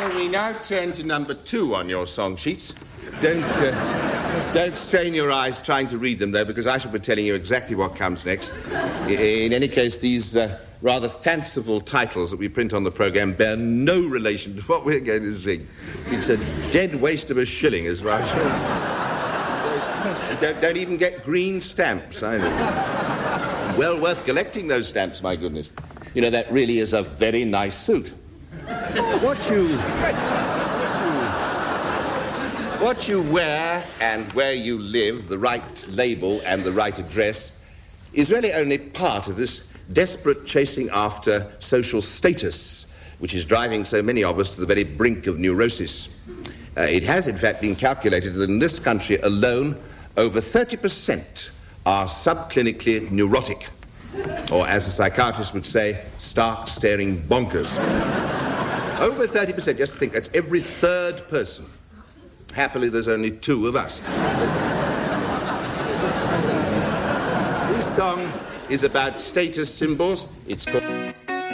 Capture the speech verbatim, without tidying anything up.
Well, we now turn to number two on your song sheets. Don't, uh, don't strain your eyes trying to read them, though, because I shall be telling you exactly what comes next. In any case, these uh, rather fanciful titles that we print on the programme bear no relation to what we're going to sing. It's a dead waste of a shilling, as far as... don't, don't even get green stamps, either. Well worth collecting those stamps, my goodness. You know, that really is a very nice suit. What you, what you wear and where you live, the right label and the right address, is really only part of this desperate chasing after social status, which is driving so many of us to the very brink of neurosis. Uh, it has, in fact, been calculated that in this country alone, over thirty percent are subclinically neurotic, or as a psychiatrist would say, stark staring bonkers. Over thirty percent, just think, that's every third person. Happily, there's only two of us. This song is about status symbols. It's called...